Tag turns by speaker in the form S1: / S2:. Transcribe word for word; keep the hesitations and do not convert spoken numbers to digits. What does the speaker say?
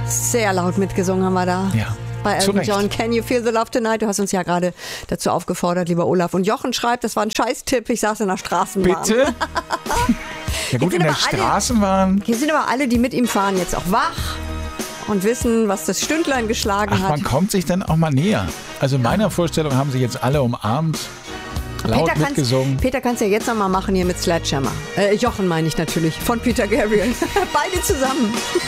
S1: Sehr laut mitgesungen haben wir da.
S2: Ja.
S1: Bei
S2: Zu
S1: Elton
S2: Recht.
S1: John, Can You Feel the Love Tonight? Du hast uns ja gerade dazu aufgefordert, lieber Olaf. Und Jochen schreibt, das war ein Scheiß-Tipp, ich saß in der Straßenbahn.
S2: Bitte? Ja gut,
S1: sind
S2: in der
S1: aber alle-
S2: Straßenbahn.
S1: Hier sind aber alle, die mit ihm fahren, jetzt auch wach und wissen, was das Stündlein geschlagen
S2: Ach,
S1: hat.
S2: man kommt sich dann auch mal näher. Also in meiner Vorstellung haben sie jetzt alle umarmt, laut
S1: Peter kann's,
S2: mitgesungen.
S1: Peter kannst ja jetzt noch mal machen hier mit Sledgehammer. Äh, Jochen meine ich natürlich, von Peter Gabriel. Beide zusammen.